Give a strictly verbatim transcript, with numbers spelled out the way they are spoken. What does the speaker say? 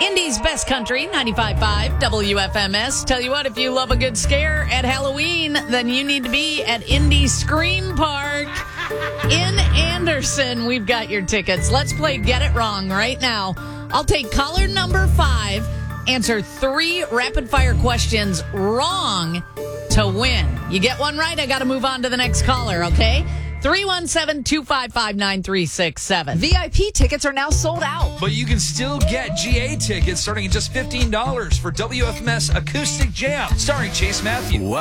Indy's best country, ninety-five point five W F M S. Tell you what, if you love a good scare at Halloween, then you need to be at Indy Scream Park in Anderson. We've got your tickets. Let's play Get It Wrong right now. I'll take caller number five, answer three rapid-fire questions wrong to win. You get one right, I got to move on to the next caller, okay? three one seven, two five five, nine three six seven. V I P tickets are now sold out. But you can still get G A tickets starting at just fifteen dollars for W F M S Acoustic Jam, starring Chase Matthews.